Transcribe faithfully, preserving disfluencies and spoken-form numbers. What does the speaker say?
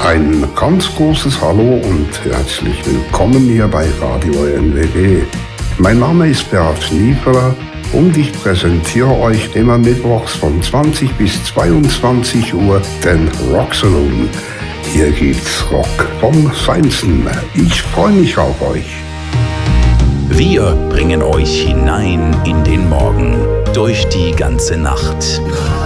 Ein ganz großes Hallo und herzlich willkommen hier bei Radio N W G. Mein Name ist Bert Schniefer und ich präsentiere euch immer mittwochs von zwanzig bis zweiundzwanzig Uhr den Rock Saloon. Hier gibt's Rock vom Feinsten. Ich freue mich auf euch. Wir bringen euch hinein in den Morgen, durch die ganze Nacht.